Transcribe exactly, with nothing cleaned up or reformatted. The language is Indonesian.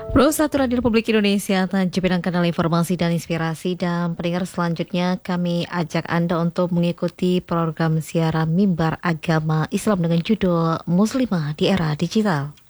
Pro satu Radio Republik Indonesia, Tanjung Kanal Informasi dan Inspirasi, dan pendengar selanjutnya kami ajak Anda untuk mengikuti program siaran Mimbar Agama Islam dengan judul Muslimah di Era Digital.